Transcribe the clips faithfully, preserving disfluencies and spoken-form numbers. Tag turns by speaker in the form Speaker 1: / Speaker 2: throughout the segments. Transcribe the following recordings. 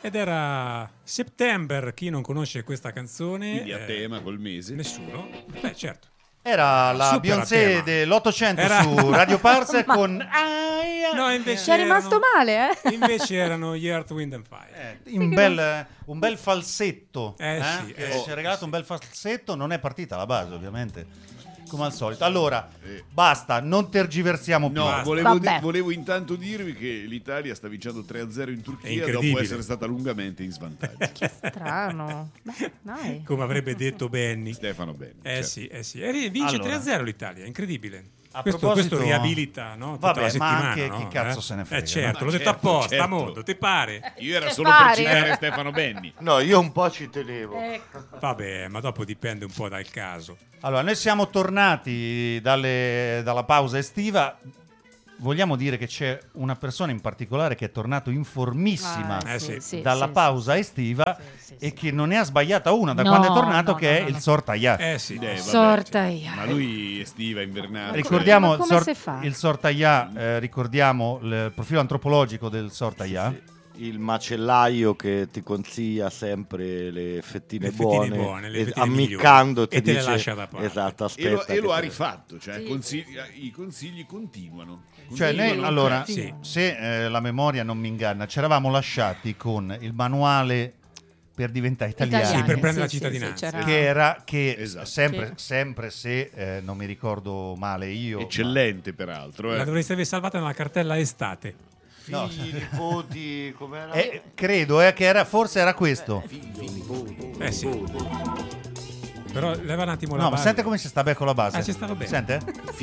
Speaker 1: ed era September. Chi non conosce questa canzone?
Speaker 2: Quindi a
Speaker 1: eh,
Speaker 2: tema col mese.
Speaker 1: Nessuno? Beh, certo.
Speaker 3: Era la
Speaker 1: Super
Speaker 3: Beyoncé dell'ottocento
Speaker 1: Era...
Speaker 3: su Radio Parse
Speaker 4: Ma...
Speaker 3: con
Speaker 1: No, invece
Speaker 4: ci è rimasto
Speaker 1: erano...
Speaker 4: male, eh?
Speaker 1: Invece erano gli Earth, Wind and Fire.
Speaker 3: Eh, un, bel, un bel falsetto.
Speaker 1: Eh,
Speaker 3: eh?
Speaker 1: sì,
Speaker 3: Che
Speaker 1: eh,
Speaker 3: ci ha regalato
Speaker 1: sì.
Speaker 3: un bel falsetto. Non è partita la base, ovviamente. Come al solito. Allora, basta, non tergiversiamo più.
Speaker 2: No, volevo, di-
Speaker 4: Vabbè.
Speaker 2: volevo intanto dirvi che l'Italia sta vincendo tre a zero in
Speaker 1: È
Speaker 2: Turchia
Speaker 1: incredibile.
Speaker 2: dopo essere stata lungamente in svantaggio.
Speaker 4: Strano. Beh, dai.
Speaker 1: Come avrebbe detto Benny.
Speaker 2: Stefano Benni.
Speaker 1: Eh
Speaker 2: certo.
Speaker 1: sì, eh sì. E vince
Speaker 3: Allora.
Speaker 1: tre a zero l'Italia, incredibile.
Speaker 3: A
Speaker 1: Questo,
Speaker 3: proposito-
Speaker 1: questo riabilita, no? Tutta
Speaker 3: Vabbè,
Speaker 1: la
Speaker 3: ma
Speaker 1: settimana,
Speaker 3: anche
Speaker 1: no?
Speaker 3: chi cazzo
Speaker 1: eh?
Speaker 3: se ne frega,
Speaker 1: Eh certo,
Speaker 2: no?
Speaker 1: l'ho
Speaker 2: Ma
Speaker 1: detto
Speaker 2: certo,
Speaker 1: apposta,
Speaker 2: certo.
Speaker 1: modo, ti pare?
Speaker 2: Io era
Speaker 4: Che
Speaker 2: solo
Speaker 4: fare?
Speaker 2: per citare Stefano Benni.
Speaker 5: No, io un po' ci tenevo.
Speaker 4: Ecco.
Speaker 1: Vabbè, ma dopo dipende un po' dal caso.
Speaker 3: Allora, noi siamo tornati dalle- dalla pausa estiva. Vogliamo dire che c'è una persona in particolare che è tornato informissima
Speaker 4: Ah,
Speaker 1: Eh, sì.
Speaker 4: sì,
Speaker 3: dalla
Speaker 4: sì,
Speaker 3: pausa estiva
Speaker 4: sì, sì,
Speaker 3: e
Speaker 4: sì.
Speaker 3: che non ne ha sbagliata una da
Speaker 4: No,
Speaker 3: quando è tornato,
Speaker 4: no,
Speaker 3: che
Speaker 4: no,
Speaker 3: è
Speaker 4: no,
Speaker 3: il
Speaker 4: no.
Speaker 3: Sortaglia.
Speaker 1: Eh sì.
Speaker 2: Eh, vabbè,
Speaker 4: Sorta
Speaker 2: cioè,
Speaker 4: io.
Speaker 2: Ma lui estiva, invernale.
Speaker 3: Ricordiamo
Speaker 4: Ma
Speaker 3: il,
Speaker 4: come
Speaker 3: sor-
Speaker 4: si fa?
Speaker 3: il Sortaglia, eh, ricordiamo il profilo antropologico del Sortaglia.
Speaker 5: Sì, sì. Il macellaio che ti consiglia sempre le fettine,
Speaker 1: Le fettine
Speaker 5: buone,
Speaker 1: buone, le
Speaker 5: e
Speaker 1: fettine
Speaker 5: ammiccando ti
Speaker 1: migliori. E te le
Speaker 5: dice,
Speaker 1: lascia da parte.
Speaker 5: esatto,
Speaker 2: E
Speaker 5: aspetta
Speaker 2: lo, e lo
Speaker 5: che
Speaker 2: ha
Speaker 5: te-
Speaker 2: rifatto, cioè
Speaker 4: Sì.
Speaker 2: consigli- i consigli continuano.
Speaker 3: Cioè, noi,
Speaker 2: Continuano,
Speaker 3: allora,
Speaker 1: sì.
Speaker 3: se eh, la memoria non mi inganna, ci eravamo lasciati con il manuale per diventare italiani.
Speaker 1: Sì, per prendere la
Speaker 4: sì,
Speaker 1: cittadinanza.
Speaker 4: c'era-
Speaker 3: Che era che
Speaker 2: Esatto.
Speaker 3: sempre,
Speaker 4: Sì.
Speaker 3: sempre se eh, non mi ricordo male io,
Speaker 2: Eccellente, peraltro.
Speaker 1: La
Speaker 2: Eh.
Speaker 1: dovreste aver salvata nella cartella estate.
Speaker 3: No.
Speaker 5: Figli, nipoti, com'era?
Speaker 3: ma- eh, credo eh, che era, forse era questo.
Speaker 1: Eh sì. Però leva un attimo la
Speaker 3: No, ma
Speaker 1: base.
Speaker 3: sente come ci sta bene con la base.
Speaker 1: Ah, ci stava bene.
Speaker 3: Sente?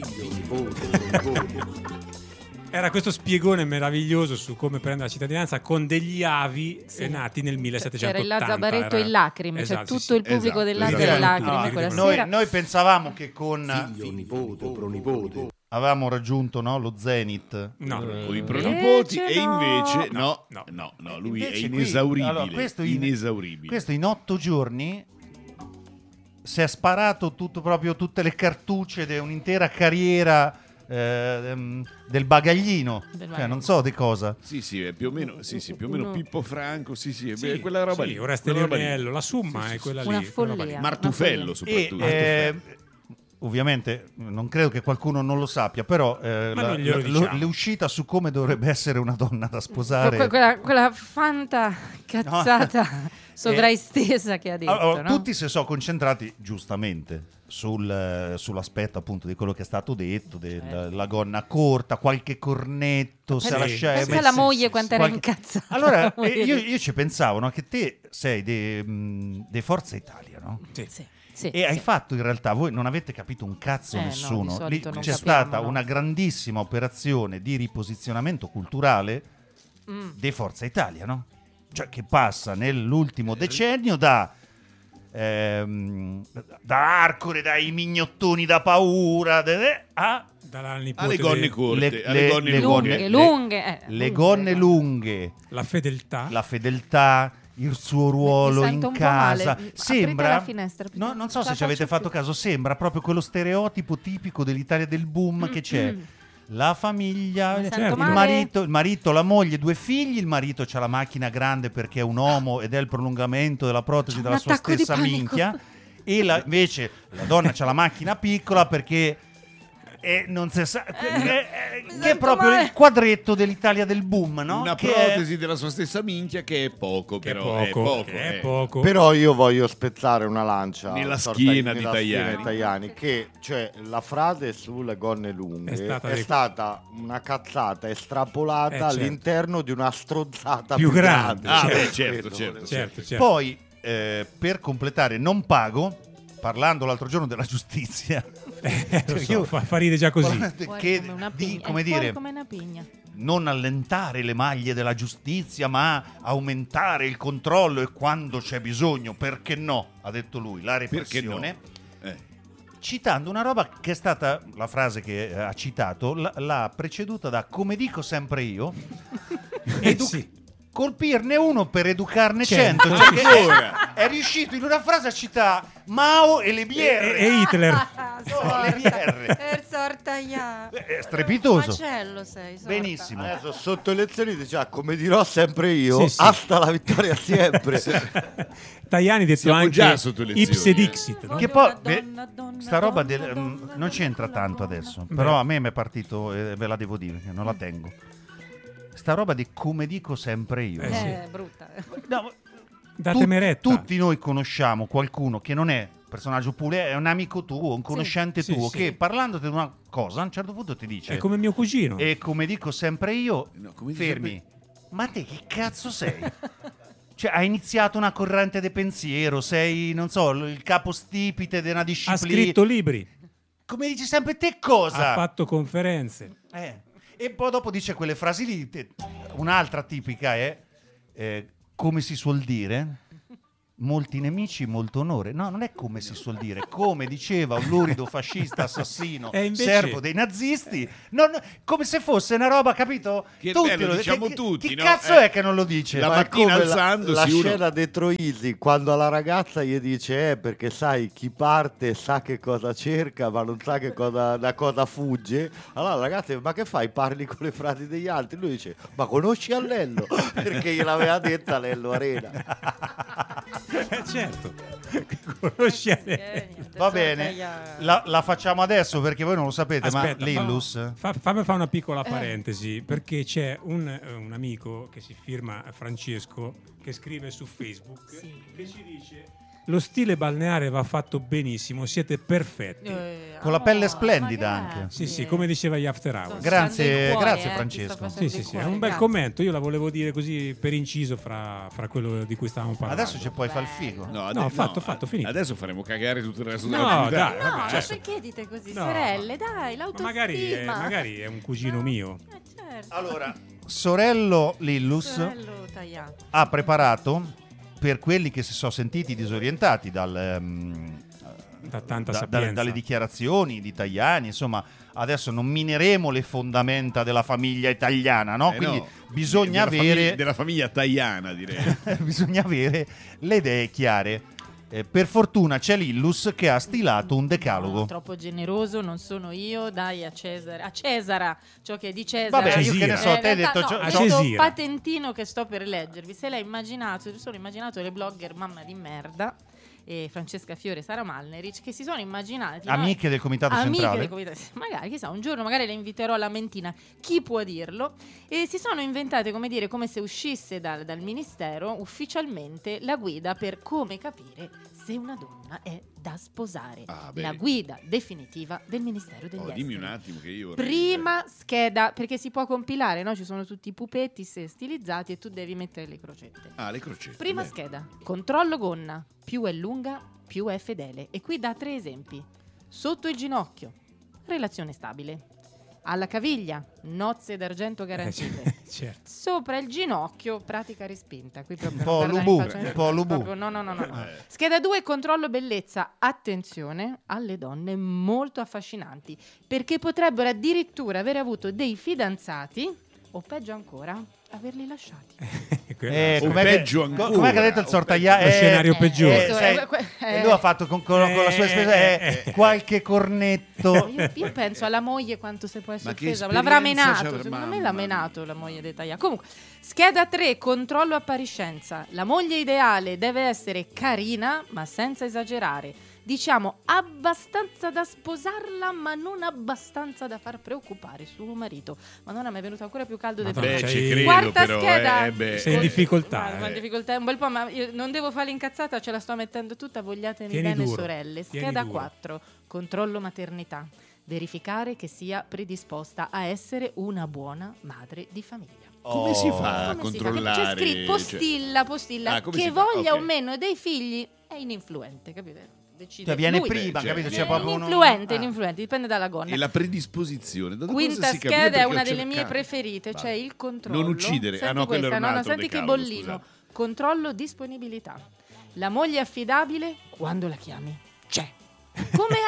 Speaker 1: Era questo spiegone meraviglioso su come prendere la cittadinanza con degli avi
Speaker 4: Sì.
Speaker 1: eh, nati nel
Speaker 4: C'era
Speaker 1: millesettecentottanta.
Speaker 4: il Lazzabaretto
Speaker 1: era-
Speaker 4: in lacrime,
Speaker 1: Esatto,
Speaker 4: cioè
Speaker 1: sì,
Speaker 4: tutto
Speaker 1: sì.
Speaker 4: il pubblico
Speaker 2: esatto.
Speaker 4: del Lago
Speaker 2: Esatto.
Speaker 4: delle Lacrime
Speaker 3: No,
Speaker 4: quella
Speaker 3: noi,
Speaker 4: sera.
Speaker 3: noi pensavamo che con
Speaker 5: nipote, pronipote.
Speaker 3: avevamo raggiunto, no, lo zenith.
Speaker 1: No,
Speaker 2: Con i
Speaker 4: Eh,
Speaker 2: pronipoti
Speaker 4: Invece
Speaker 2: e
Speaker 4: no.
Speaker 2: invece no,
Speaker 1: No,
Speaker 2: no, no, lui
Speaker 3: Invece
Speaker 2: è
Speaker 3: qui-
Speaker 2: inesauribile.
Speaker 3: allora, questo in-
Speaker 2: inesauribile.
Speaker 3: Questo in otto giorni si è sparato tutto, proprio tutte le cartucce di un'intera carriera eh, ehm, del bagaglino.
Speaker 4: Del
Speaker 3: Cioè,
Speaker 4: bagaglino.
Speaker 3: non so di cosa.
Speaker 2: Sì, sì, è più o meno, sì, sì, più o meno
Speaker 4: Uno-
Speaker 2: Pippo Franco, sì, sì,
Speaker 1: Sì,
Speaker 2: beh, quella roba
Speaker 1: sì,
Speaker 2: lì.
Speaker 1: Oreste
Speaker 2: quella roba lì.
Speaker 1: Leonello, la somma è quella lì.
Speaker 4: Una
Speaker 1: quella roba lì.
Speaker 4: follia.
Speaker 2: Martufello
Speaker 4: Una
Speaker 3: E
Speaker 2: soprattutto.
Speaker 3: eh, ovviamente non credo che qualcuno non lo sappia, però eh,
Speaker 1: Ma
Speaker 3: la-
Speaker 1: non glielo
Speaker 3: la-
Speaker 1: diciamo.
Speaker 3: l'uscita su come dovrebbe essere una donna da
Speaker 4: Que-
Speaker 3: sposare.
Speaker 4: quella, quella fanta cazzata sovraestesa che ha detto,
Speaker 3: Allora,
Speaker 4: no?
Speaker 3: tutti si sono concentrati giustamente sul, eh, sull'aspetto appunto di quello che è stato detto, della gonna corta, qualche cornetto, se
Speaker 4: Pensa-
Speaker 3: lascia
Speaker 4: pensa
Speaker 3: eh,
Speaker 4: alla
Speaker 3: sì,
Speaker 4: moglie
Speaker 3: sì,
Speaker 4: quanto
Speaker 3: sì.
Speaker 4: era
Speaker 3: Qualche-
Speaker 4: incazzata.
Speaker 3: Allora,
Speaker 4: La moglie
Speaker 3: eh, io,
Speaker 4: di-
Speaker 3: io ci pensavo, no, che te sei dei mh, dei Forza Italia, no?
Speaker 1: Sì.
Speaker 4: Sì, sì,
Speaker 3: E hai
Speaker 4: sì.
Speaker 3: fatto in realtà, voi non avete capito un cazzo
Speaker 4: Eh, no,
Speaker 3: nessuno.
Speaker 4: di solito
Speaker 3: Lì
Speaker 4: non
Speaker 3: c'è
Speaker 4: capiamo,
Speaker 3: stata
Speaker 4: no.
Speaker 3: una grandissima operazione di riposizionamento culturale
Speaker 4: Mm.
Speaker 3: di Forza Italia, no? Cioè che passa nell'ultimo decennio da ehm, da Arcore, dai mignottoni da paura de- de- a
Speaker 1: Dalla nipote
Speaker 2: Alle gonne
Speaker 1: de-
Speaker 2: corte,
Speaker 3: le-
Speaker 2: alle
Speaker 3: le-
Speaker 2: gonne
Speaker 3: le
Speaker 2: lunghe.
Speaker 4: lunghe,
Speaker 3: le-
Speaker 4: lunghe, eh,
Speaker 3: le
Speaker 4: lunghe,
Speaker 3: gonne
Speaker 4: no?
Speaker 3: lunghe,
Speaker 1: la fedeltà.
Speaker 3: la fedeltà, il suo ruolo
Speaker 4: Mi
Speaker 3: in
Speaker 4: sento un po'
Speaker 3: casa.
Speaker 4: male. Aprite
Speaker 3: Sembra,
Speaker 4: la finestra,
Speaker 3: no, non so
Speaker 4: ce
Speaker 3: se
Speaker 4: la
Speaker 3: ci avete
Speaker 4: faccio
Speaker 3: fatto
Speaker 4: più.
Speaker 3: caso, sembra proprio quello stereotipo tipico dell'Italia del boom che c'è.
Speaker 4: Mm.
Speaker 3: La famiglia,
Speaker 4: Mi
Speaker 3: il
Speaker 4: sento
Speaker 1: male.
Speaker 3: marito, il marito, la moglie, due figli. Il marito c'ha la macchina grande perché è un uomo ed è il prolungamento della protesi
Speaker 4: C'ho
Speaker 3: della
Speaker 4: un
Speaker 3: sua
Speaker 4: attacco di
Speaker 3: stessa
Speaker 4: panico.
Speaker 3: minchia. E la- invece la donna c'ha la macchina piccola perché è, non si sa, che,
Speaker 4: mi
Speaker 3: che è
Speaker 4: sento
Speaker 3: proprio
Speaker 4: male.
Speaker 3: il quadretto dell'Italia del boom, no?
Speaker 2: Una
Speaker 3: Che è-
Speaker 2: protesi della sua stessa minchia che è poco,
Speaker 1: Che è
Speaker 2: però
Speaker 1: poco,
Speaker 2: è poco.
Speaker 1: che è
Speaker 2: eh.
Speaker 1: poco.
Speaker 5: Però io voglio spezzare una lancia
Speaker 2: Nella
Speaker 5: sorta-
Speaker 2: schiena di
Speaker 5: nella
Speaker 2: Tajani.
Speaker 5: schiena di Tajani, che cioè la frase sulle gonne lunghe
Speaker 1: È
Speaker 5: è
Speaker 1: stata
Speaker 5: stata,
Speaker 1: dei-
Speaker 5: una cazzata estrapolata
Speaker 1: Eh, certo.
Speaker 5: all'interno di una stronzata
Speaker 1: Più
Speaker 5: più
Speaker 1: grande.
Speaker 2: Ah,
Speaker 1: Certo.
Speaker 2: beh, certo,
Speaker 5: Quello
Speaker 2: certo,
Speaker 5: volevo-
Speaker 1: certo, certo.
Speaker 3: Poi, eh, per completare, non pago, parlando l'altro giorno della giustizia,
Speaker 1: Eh, lo so,
Speaker 3: io-
Speaker 1: fa, fa ride già così.
Speaker 4: Fuori
Speaker 3: che
Speaker 4: come una
Speaker 3: di,
Speaker 4: pigna,
Speaker 3: come
Speaker 4: è fuori
Speaker 3: dire,
Speaker 4: come una pigna.
Speaker 3: non allentare le maglie della giustizia, ma aumentare il controllo e quando c'è bisogno, perché no, ha detto lui, la
Speaker 2: Perché no?
Speaker 3: repressione,
Speaker 2: Eh.
Speaker 3: citando una roba che è stata, la frase che eh, ha citato, l- l'ha preceduta da "come dico sempre io",
Speaker 1: Eh,
Speaker 3: edu-
Speaker 1: sì.
Speaker 3: colpirne uno per educarne
Speaker 1: Cento.
Speaker 3: cento. Cioè che
Speaker 2: Ancora.
Speaker 3: è, è riuscito in una frase a citare Mao e le
Speaker 1: E,
Speaker 3: biere.
Speaker 1: e Hitler.
Speaker 3: No, le V R.
Speaker 4: Er sorta ya.
Speaker 3: È strepitoso.
Speaker 4: Macello sei, sorta.
Speaker 3: Benissimo.
Speaker 5: Adesso sotto elezioni dice, ah, come dirò sempre io,
Speaker 1: Sì, sì.
Speaker 5: hasta la vittoria sempre.
Speaker 1: Tajani detto
Speaker 2: Siamo
Speaker 1: anche
Speaker 2: già sotto lezioni,
Speaker 1: ipse
Speaker 2: eh.
Speaker 1: dixit, no?
Speaker 3: Che poi
Speaker 4: Donna,
Speaker 3: beh,
Speaker 4: donna, donna,
Speaker 3: sta roba
Speaker 4: donna,
Speaker 3: del-
Speaker 4: donna,
Speaker 3: mm,
Speaker 4: donna,
Speaker 3: non c'entra
Speaker 4: donna,
Speaker 3: tanto
Speaker 4: donna.
Speaker 3: adesso,
Speaker 1: Beh.
Speaker 3: però a me mi è partito e ve la devo dire che non la tengo. Sta roba di come dico sempre io.
Speaker 1: Eh,
Speaker 3: no?
Speaker 1: sì.
Speaker 4: Eh, brutta.
Speaker 3: No,
Speaker 1: Da
Speaker 3: tut-
Speaker 1: temeretta.
Speaker 3: tutti noi conosciamo qualcuno che non è personaggio pure, è un amico tuo, un conoscente
Speaker 1: Sì,
Speaker 3: tuo
Speaker 1: sì.
Speaker 3: che parlando di una cosa a un certo punto ti dice
Speaker 1: È come mio cugino.
Speaker 3: e come dico sempre io,
Speaker 2: No, come dice
Speaker 3: fermi.
Speaker 2: sempre-
Speaker 3: Ma te che cazzo sei? Cioè, hai iniziato una corrente di pensiero, sei, non so, l- il capostipite di una
Speaker 1: Ha
Speaker 3: disciplina.
Speaker 1: scritto libri,
Speaker 3: Come dici sempre te cosa?
Speaker 1: ha fatto conferenze.
Speaker 3: Eh. E poi dopo dice quelle frasi lì. te- Un'altra tipica è, eh, come si suol dire, molti nemici, molto onore. No, non è come si suol dire. Come diceva un lurido fascista assassino,
Speaker 1: E invece-
Speaker 3: servo dei nazisti, non- come se fosse una roba, capito?
Speaker 2: Che
Speaker 3: Tutti
Speaker 2: bello,
Speaker 3: lo-
Speaker 2: diciamo
Speaker 3: che-
Speaker 2: tutti,
Speaker 3: Chi
Speaker 2: no?
Speaker 3: cazzo
Speaker 2: Eh,
Speaker 3: è che non lo dice?
Speaker 2: la
Speaker 5: Ma è
Speaker 2: mattina
Speaker 5: come la-
Speaker 2: alzandosi
Speaker 5: la,
Speaker 2: uno-
Speaker 5: scena dentro Easy, quando alla ragazza gli dice eh, perché sai chi parte sa che cosa cerca ma non sa che cosa, da cosa fugge. Allora la ragazza dice, ma che fai, parli con le frasi degli altri? Lui dice ma conosci Allello? Perché gliel'aveva detta Lello Arena.
Speaker 1: Eh, certo. Conosci
Speaker 4: Eh,
Speaker 1: Anelli.
Speaker 4: niente,
Speaker 3: Va
Speaker 4: sorta
Speaker 3: bene,
Speaker 4: ya.
Speaker 3: la, la facciamo adesso perché voi non lo sapete,
Speaker 1: Aspetta,
Speaker 3: ma l'Illus...
Speaker 1: fa- fammi fare una piccola
Speaker 4: Eh.
Speaker 1: parentesi, perché c'è un, eh, un amico che si firma Francesco che scrive su Facebook
Speaker 4: Sì.
Speaker 1: che ci dice lo stile balneare va fatto benissimo, siete perfetti.
Speaker 4: Eh,
Speaker 3: Con la pelle
Speaker 4: amore,
Speaker 3: splendida
Speaker 4: ma
Speaker 3: anche.
Speaker 4: grazie.
Speaker 1: Sì, sì, come diceva gli After Hours.
Speaker 4: Sto
Speaker 3: Grazie-
Speaker 4: facendo il cuore,
Speaker 3: grazie,
Speaker 4: eh,
Speaker 3: Francesco.
Speaker 4: ti sto
Speaker 1: Sì,
Speaker 4: facendo
Speaker 1: sì,
Speaker 4: il
Speaker 1: sì, è
Speaker 4: cuore,
Speaker 1: un bel
Speaker 4: grazie.
Speaker 1: commento. Io la volevo dire così per inciso fra, fra quello di cui stavamo parlando.
Speaker 3: Adesso ci puoi fare il figo.
Speaker 2: No,
Speaker 1: No, fatto, fatto, finito.
Speaker 2: Adesso faremo cagare tutto il resto
Speaker 1: No,
Speaker 2: della puntata.
Speaker 1: dai,
Speaker 4: No,
Speaker 1: vabbè,
Speaker 4: ma
Speaker 1: adesso-
Speaker 4: perché dite così,
Speaker 1: No.
Speaker 4: sorelle? Dai,
Speaker 1: Ma
Speaker 4: l'autostima.
Speaker 1: magari è, magari è un cugino mio.
Speaker 4: Eh, certo.
Speaker 3: Allora, sorello Lillus
Speaker 4: Sorello Tajani.
Speaker 3: ha preparato per quelli che si sono sentiti disorientati dal, ehm,
Speaker 1: Da tanta
Speaker 3: da-
Speaker 1: sapienza.
Speaker 3: dalle, dalle dichiarazioni di Tajani, insomma, adesso non mineremo le fondamenta della famiglia italiana, no?
Speaker 2: Eh,
Speaker 3: Quindi
Speaker 2: no.
Speaker 3: bisogna
Speaker 2: Della famiglia-
Speaker 3: avere
Speaker 2: della famiglia Tajana, direi.
Speaker 3: bisogna avere le idee chiare. Eh, per fortuna c'è l'Illus che ha stilato un decalogo.
Speaker 4: No, troppo generoso, non sono io, dai a Cesare, a Cesara, ciò che è di Cesare.
Speaker 3: Vabbè, io che
Speaker 1: Cesira.
Speaker 3: ne so,
Speaker 4: Eh,
Speaker 3: te hai
Speaker 4: in realtà
Speaker 3: detto...
Speaker 4: no,
Speaker 3: c'ho-
Speaker 1: a
Speaker 3: c'ho-
Speaker 4: questo
Speaker 1: Cesira.
Speaker 4: patentino che sto per leggervi, se l'hai immaginato, ci sono immaginato le blogger mamma di merda e Francesca Fiore e Sara Malnerich che si sono immaginati, no?
Speaker 3: Amiche del comitato
Speaker 4: Amiche
Speaker 3: centrale.
Speaker 4: del comitato- magari chissà un giorno magari le inviterò alla mentina, chi può dirlo, e si sono inventate, come dire, come se uscisse dal, dal ministero ufficialmente la guida per come capire se una donna è da sposare,
Speaker 2: Ah,
Speaker 4: la
Speaker 2: bene.
Speaker 4: guida definitiva del Ministero degli
Speaker 2: Oh,
Speaker 4: Esteri.
Speaker 2: dimmi un attimo che io vorrei-
Speaker 4: Prima scheda, perché si può compilare, no? Ci sono tutti i pupetti se stilizzati e tu devi mettere le crocette.
Speaker 2: Ah, le crocette.
Speaker 4: Prima
Speaker 2: bene.
Speaker 4: scheda, controllo gonna, più è lunga, più è fedele. E qui dà tre esempi. Sotto il ginocchio, relazione stabile. Alla caviglia, nozze d'argento garantite.
Speaker 1: Eh, certo.
Speaker 4: Sopra il ginocchio, pratica respinta. Qui proprio
Speaker 3: Un po'
Speaker 4: non guardare
Speaker 3: Lubu,
Speaker 4: in faccia,
Speaker 3: un po' Lubu.
Speaker 4: proprio- No, no, no, no. no.
Speaker 2: Eh.
Speaker 4: Scheda due, controllo bellezza. Attenzione alle donne molto affascinanti, perché potrebbero addirittura aver avuto dei fidanzati, o peggio ancora, averli lasciati.
Speaker 1: Quella-
Speaker 3: Eh,
Speaker 2: O
Speaker 3: com'è,
Speaker 2: peggio
Speaker 3: che,
Speaker 2: ancora,
Speaker 3: com'è che ha detto il
Speaker 2: o
Speaker 3: Sortaglia?
Speaker 1: peggio. Lo scenario peggiore.
Speaker 3: eh, sai,
Speaker 4: Eh, que-
Speaker 3: e
Speaker 4: eh.
Speaker 3: lui ha fatto con, con- con la sua
Speaker 1: Eh,
Speaker 3: esperienza
Speaker 1: eh,
Speaker 3: eh,
Speaker 1: eh.
Speaker 3: qualche cornetto.
Speaker 4: Io, io penso alla moglie quanto si può essere
Speaker 2: Ma che
Speaker 4: offesa. L'avrà
Speaker 2: esperienza
Speaker 4: menato.
Speaker 2: c'avrà,
Speaker 4: Secondo
Speaker 2: mamma
Speaker 4: me l'ha
Speaker 2: mia.
Speaker 4: menato la moglie di Tajani. Comunque, scheda tre, controllo appariscenza. La moglie ideale deve essere carina, ma senza esagerare. Diciamo abbastanza da sposarla, ma non abbastanza da far preoccupare suo marito. Madonna, mi è venuto ancora più caldo del
Speaker 1: Madonna,
Speaker 2: Beh,
Speaker 1: c'hai-
Speaker 2: ci credo
Speaker 4: Quarta
Speaker 2: però,
Speaker 4: scheda.
Speaker 2: eh, beh.
Speaker 1: Sei in difficoltà,
Speaker 4: Guarda,
Speaker 1: eh.
Speaker 4: in difficoltà un bel po', ma io non devo fare l'incazzata, ce la sto mettendo tutta, vogliatemi
Speaker 1: Tieni
Speaker 4: bene
Speaker 1: duro,
Speaker 4: sorelle.
Speaker 1: tieni
Speaker 4: Scheda
Speaker 1: duro.
Speaker 4: quattro, controllo maternità. Verificare che sia predisposta a essere una buona madre di famiglia.
Speaker 2: Come si fa a
Speaker 4: Come si fa?
Speaker 2: controllare?
Speaker 4: C'è scritto
Speaker 2: cioè-
Speaker 4: postilla, postilla,
Speaker 2: Ah, come
Speaker 4: che
Speaker 2: si fa?
Speaker 4: voglia
Speaker 2: Ok.
Speaker 4: o meno dei figli è ininfluente, capite? Decide
Speaker 3: Cioè, viene
Speaker 4: lui.
Speaker 3: prima,
Speaker 2: Cioè,
Speaker 3: capito?
Speaker 2: è
Speaker 3: C'è proprio uno-
Speaker 4: Ininfluente,
Speaker 3: ah.
Speaker 4: ininfluente, dipende dalla gonna.
Speaker 2: E la predisposizione? Da cosa
Speaker 4: Quinta
Speaker 2: si capisce?
Speaker 4: scheda è
Speaker 2: Perché
Speaker 4: una
Speaker 2: ho
Speaker 4: delle mie
Speaker 2: cercato.
Speaker 4: preferite,
Speaker 2: Va.
Speaker 4: cioè il controllo.
Speaker 2: Non uccidere.
Speaker 4: Senti
Speaker 2: Ah no, quello
Speaker 4: questa,
Speaker 2: era un
Speaker 4: no, no,
Speaker 2: altro
Speaker 4: senti che
Speaker 2: decalogo,
Speaker 4: bollino.
Speaker 2: scusate.
Speaker 4: Controllo disponibilità. La moglie affidabile quando la chiami c'è. Come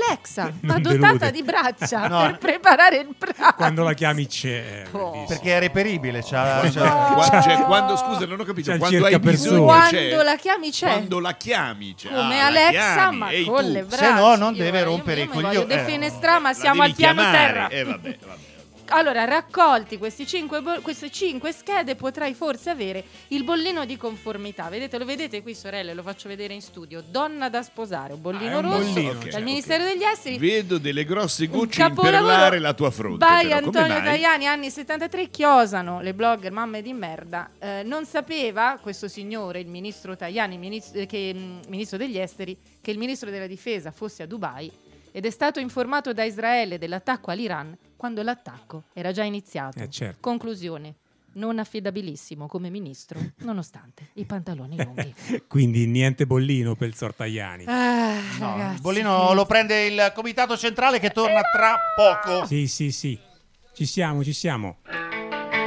Speaker 4: Alexa,
Speaker 1: Non
Speaker 4: ma dotata
Speaker 1: delude.
Speaker 4: di braccia
Speaker 3: No.
Speaker 4: per preparare il pranzo.
Speaker 1: Quando la chiami c'è.
Speaker 4: Oh.
Speaker 1: bellissimo.
Speaker 3: Perché è reperibile. C'ha,
Speaker 2: Quando,
Speaker 3: c'ha-
Speaker 2: qua- cioè,
Speaker 4: No.
Speaker 2: quando, scusa, non ho capito.
Speaker 1: C'è il
Speaker 2: Quando hai
Speaker 1: cercapersone.
Speaker 2: bisogno
Speaker 4: Quando
Speaker 2: c'è.
Speaker 4: la chiami c'è.
Speaker 2: Quando la chiami c'è.
Speaker 4: Come
Speaker 2: Ah, la
Speaker 4: Alexa,
Speaker 2: chiami,
Speaker 4: ma
Speaker 2: ehi,
Speaker 4: con
Speaker 2: tu.
Speaker 4: le braccia.
Speaker 3: Se no, non
Speaker 4: Io-
Speaker 3: deve
Speaker 4: io
Speaker 3: rompere
Speaker 4: mi
Speaker 3: i
Speaker 4: voglio
Speaker 3: coglioni.
Speaker 4: defenestrare, ma
Speaker 2: La
Speaker 4: siamo
Speaker 2: devi
Speaker 4: al piano
Speaker 2: chiamare.
Speaker 4: terra.
Speaker 2: Eh, vabbè, vabbè.
Speaker 4: Allora, raccolti questi cinque, bo- queste cinque schede, potrai forse avere il bollino di conformità. Vedete, lo vedete qui, sorelle, lo faccio vedere in studio. Donna da sposare, un bollino
Speaker 1: Ah, è un
Speaker 4: rosso
Speaker 1: bollino,
Speaker 2: ok,
Speaker 4: dal
Speaker 2: ok.
Speaker 4: Ministero degli Esteri.
Speaker 2: Vedo delle grosse
Speaker 4: Un
Speaker 2: gocce
Speaker 4: capolavoro
Speaker 2: imperlare la tua fronte.
Speaker 4: by
Speaker 2: però. Come
Speaker 4: Antonio
Speaker 2: mai?
Speaker 4: Tajani, anni settantatré, chiosano le blogger mamme di merda. Eh, non sapeva questo signore, il ministro Tajani, ministro, eh, che, mh, ministro degli esteri, che il ministro della difesa fosse a Dubai ed è stato informato da Israele dell'attacco all'Iran quando l'attacco era già iniziato.
Speaker 1: Eh, certo.
Speaker 4: Conclusione: non affidabilissimo come ministro, nonostante i pantaloni lunghi.
Speaker 1: Quindi niente bollino per il Sortajani.
Speaker 4: Ah,
Speaker 3: No,
Speaker 4: ragazzi.
Speaker 3: il bollino lo prende il comitato centrale che torna tra poco.
Speaker 1: Sì, sì, sì. Ci siamo, ci siamo.